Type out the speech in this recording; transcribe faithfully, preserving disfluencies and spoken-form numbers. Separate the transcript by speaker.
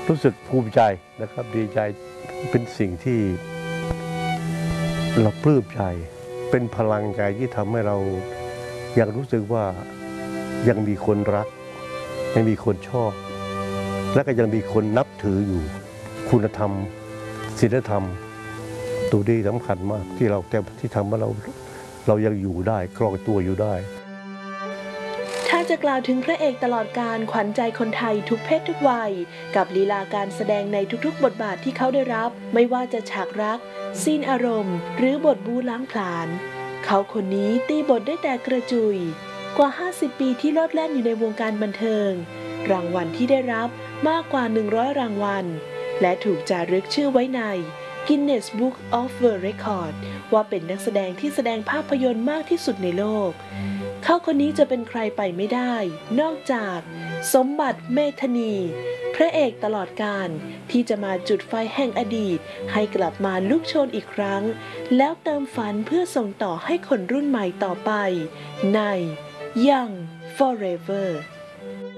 Speaker 1: รู้สึกภูมิใจนะครับดีใจเป็นสิ่งที่เราปลื้มใจเป็นพลังใจที่ทำให้เรายังรู้สึกว่ายังมีคนรักยังมีคนชอบและก็ยังมีคนนับถืออยู่คุณธรรมศีลธรรมตัวนี้สำคัญมากที่เราแต่ที่ทำให้เราเรายังอยู่ได้ครองตัวอยู่ได้
Speaker 2: ถ้าจะกล่าวถึงพระเอกตลอดการขวัญใจคนไทยทุกเพศทุกวัยกับลีลาการแสดงในทุกๆบทบาทที่เขาได้รับไม่ว่าจะฉากรักซีนอารมณ์หรือบทบู๊ล้างผลาญเขาคนนี้ตีบทได้แต่กระจุยกว่าห้าสิบปีที่โลดแล่นอยู่ในวงการบันเทิงรางวัลที่ได้รับมากกว่าหนึ่งร้อยรางวัลและถูกจารึกชื่อไว้ใน Guinness Book of World Record ว่าเป็นนักแสดงที่แสดงภาพยนตร์มากที่สุดในโลกเขาคนนี้จะเป็นใครไปไม่ได้นอกจากสมบัติเมธานีพระเอกตลอดกาลที่จะมาจุดไฟแห่งอดีตให้กลับมาลุกโชนอีกครั้งแล้วเติมฝันเพื่อส่งต่อให้คนรุ่นใหม่ต่อไปใน Young Forever